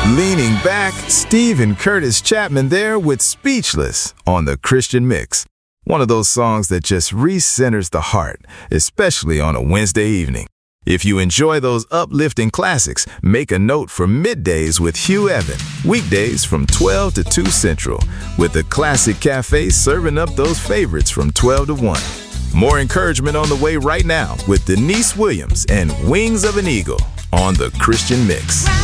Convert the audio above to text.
Leaning back, Steve and Curtis Chapman there with Speechless on the Christian Mix. One of those songs that just re-centers the heart, especially on a Wednesday evening. If you enjoy those uplifting classics, make a note for Middays with Hugh Evan. Weekdays from 12 to 2 Central, with the Classic Cafe serving up those favorites from 12 to 1. More encouragement on the way right now with Denise Williams and Wings of an Eagle on the Christian Mix.